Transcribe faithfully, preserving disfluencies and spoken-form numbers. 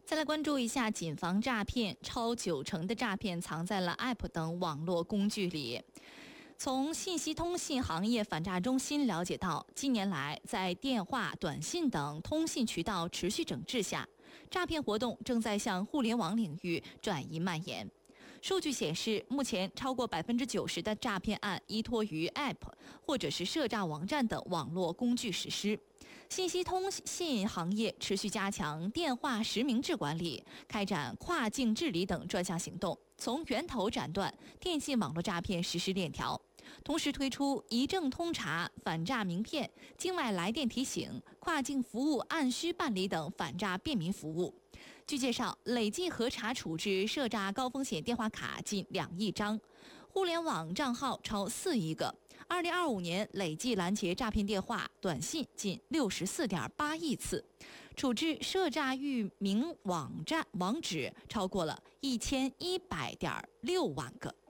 再来关注一下谨防诈骗，超九成的诈骗藏在了 App 等网络工具里。从信息通信行业反诈中心了解到，近年来在电话、短信等通信渠道持续整治下，诈骗活动正在向互联网领域转移蔓延。数据显示，目前超过百分之九十的诈骗案依托于 App 或者是涉诈网站等网络工具实施。信息通信行业持续加强电话实名制管理，开展跨境治理等专项行动，从源头斩断电信网络诈骗实施链条。同时推出一证通查、反诈名片、境外来电提醒、跨境服务按需办理等反诈便民服务。据介绍，累计核查处置涉诈高风险电话卡近两亿张，互联网账号超四亿个。二零二五年累计拦截诈骗电话、短信近六十四点八亿次，处置涉诈域名网站网址超过了一千一百点六万个。